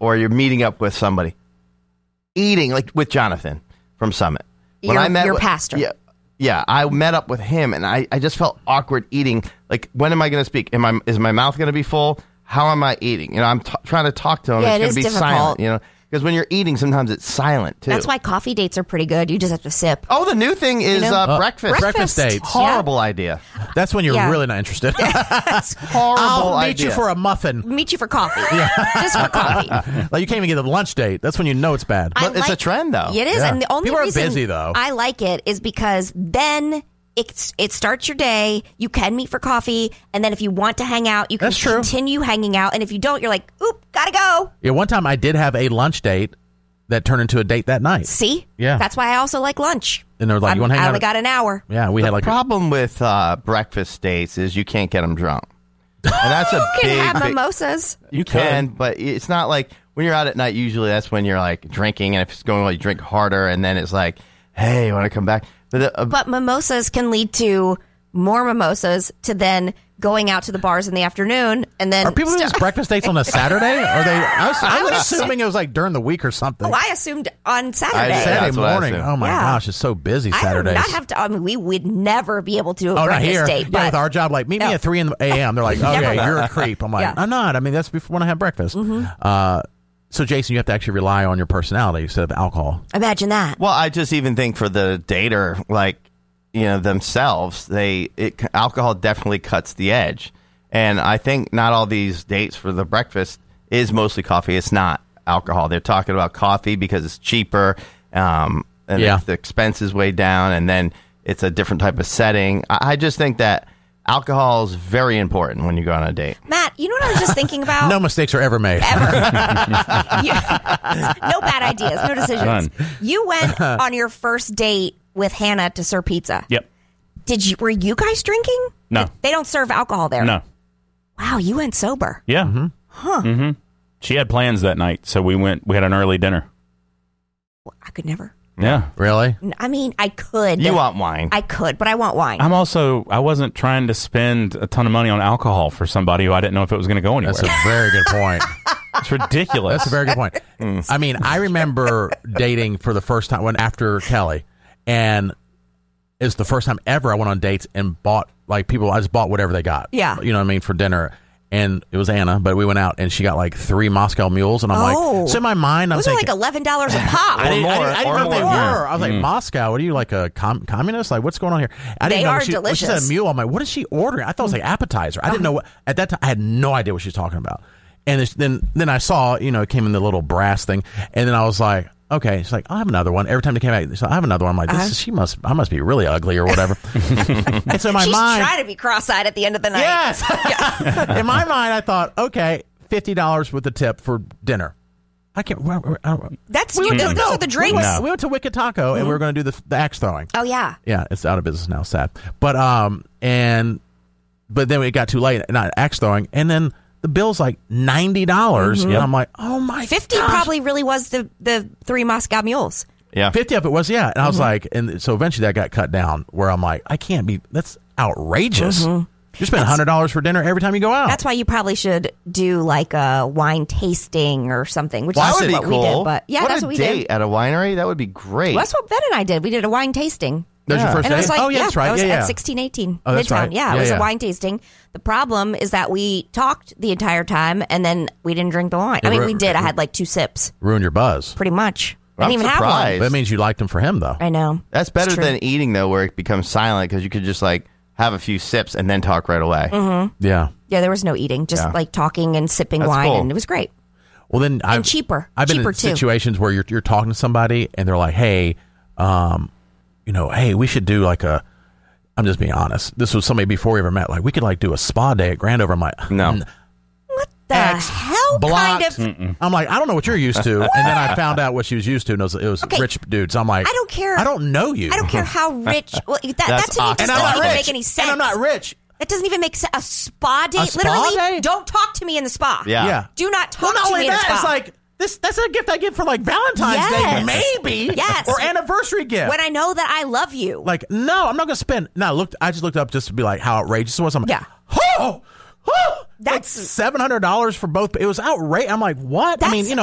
or you're meeting up with somebody, eating, like with Jonathan from Summit. Your pastor. Yeah, I met up with him, and I just felt awkward eating. Like, when am I going to speak? Is my mouth going to be full? How am I eating? I'm trying to talk to him. Yeah, it's going to be difficult. silent, because when you're eating, sometimes it's silent, too. That's why coffee dates are pretty good. You just have to sip. Oh, the new thing is breakfast. Breakfast dates. Horrible idea. That's when you're really not interested. That's horrible I'll meet idea. you for a muffin. Meet you for coffee. Just for coffee. Like, you can't even get a lunch date. That's when you know it's bad. But it's a trend, though. It is, Yeah. and the only People are reason busy, though. I like it is because then it starts your day. You can meet for coffee, and then if you want to hang out, you can That's true. continue hanging out. And if you don't, you're like, oop, gotta go. Yeah, one time I did have a lunch date that turned into a date that night. See? Yeah. That's why I also like lunch. And they're like, you want to hang I out? only got an hour. Yeah, we The had like problem with breakfast dates is you can't get them drunk. And that's a You can have big... mimosas. You can, but it's not like when you're out at night, usually that's when you're like drinking, and if it's going well, you drink harder, and then it's like, hey, you want to come back? But mimosas can lead to more mimosas to then going out to the bars in the afternoon, and then Are people doing these breakfast dates on a Saturday? Are they? I would was assuming it was like during the week or something. I assumed on Saturday. Yeah, Saturday that's what I morning. assumed. Oh my Yeah. gosh, it's so busy Saturdays. I have to. I mean, we would never be able to do a Oh, not breakfast here. date. Yeah, But with our job, like, meet me No. at 3 a.m. They're like, Never. okay, you're a creep. I'm like, Yeah. I'm not. I mean, that's before when I have breakfast. So, Jason, you have to actually rely on your personality instead of alcohol. imagine that. Well, I just even think for the dater, like, themselves, alcohol definitely cuts the edge. And I think not all these dates for the breakfast is mostly coffee. It's not alcohol. They're talking about coffee because it's cheaper, and the expense is way down, and then it's a different type of setting. I just think that alcohol is very important when you go on a date. Matt, you know what I was just thinking about? No mistakes are ever made. No bad ideas, no decisions. None. You went on your first date with Hannah to Sir Pizza. Yep. Were you guys drinking? No. They don't serve alcohol there. No. Wow, you went sober. Yeah. Mm-hmm. Huh. Mm-hmm. She had plans that night, so we had an early dinner. I could never. Yeah. Really? I mean, I could. You want wine. I could, but I want wine. I wasn't trying to spend a ton of money on alcohol for somebody who I didn't know if it was going to go anywhere. That's a very good point. It's ridiculous. That's a very good point. I mean, I remember dating for the first time after Kelly, and it's the first time ever I went on dates and bought, like, I just bought whatever they got. Yeah. You know what I mean, for dinner. And it was Anna, but we went out and she got like 3 Moscow mules, and I'm like, so in my mind, I'm Those are thinking, like $11 a pop. I didn't know if they were. I was like, Mm. Moscow? What are you, like a communist? Like, what's going on here? I didn't They know are when she delicious. said a mule. I'm like, what is she ordering? I thought it was like appetizer. I didn't know what, at that time. I had no idea what she was talking about. And then I saw, it came in the little brass thing, and then I was like, okay. She's like, I'll have another one. Every time they came out, so I have another one. I'm like, I must be really ugly or whatever. And so in my She's mind, trying to be cross-eyed at the end of the night. yes. In my mind, I thought, okay, $50 with the tip for dinner. I can't. That's We went to- those no, are the drinks. We went to Wicked Taco and we were going to do the axe throwing. Oh yeah. Yeah, it's out of business now. Sad, but but then it got too late. Not axe throwing, and then the bill's like $90, and I'm like, oh my, 50 gosh. probably really was the 3 Moscow mules. Yeah. 50 of it was, yeah. And I was like, and so eventually that got cut down where I'm like, I can't be. That's outrageous. You spend $100 for dinner every time you go out. That's why you probably should do like a wine tasting or something, which That is would be what cool. we did. But yeah, what that's a what we date did. at a winery. That would be great. Well, that's what Ben and I did. We did a wine tasting. That was your first And it date? was like, Oh, yeah, that's right. It was Yeah, yeah. at 1618 Oh, that's Midtown. right. Yeah, Yeah, it was yeah. a wine tasting. The problem is that we talked the entire time and then we didn't drink the wine. I mean, we did. I had like 2 sips, Ruined your buzz. pretty much. I I'm didn't even have surprised. one. That means you liked him for him, though. I know. That's better It's true. than eating, though, where it becomes silent because you could just like have a few sips and then talk right away. Yeah. Yeah, there was no eating, just Yeah. like talking and sipping That's wine, cool. and it was great. Well, then And cheaper. I've been Cheaper, in too. situations where you're talking to somebody and they're like, hey, hey, we should do like I'm just being honest. This was somebody before we ever met. Like, we could like do a spa day at Grandover. I'm like, No. What the X hell blocked. kind of... I'm like, I don't know what you're used to. And then I found out what she was used to, and it was Okay. rich dudes. I'm like, I don't care. I don't know you. I don't care how rich... Well, that That's to me awesome. just And I'm doesn't not even rich. make any sense. And I'm not rich. That doesn't even make sense. A spa date? spa Literally, day? don't talk to me in the spa. Yeah. Yeah. Do not talk Well, not to only me in the that, spa. it's like that's a gift I give for like Valentine's Yes. Day, maybe. Yes. Or anniversary gift. when I know that I love you. Like, no, I'm not going to spend. No, I just looked up just to be like how outrageous it was. I'm like, Yeah. oh, That's- like $700 for both. It was outrageous. I'm like, what? I mean, That's-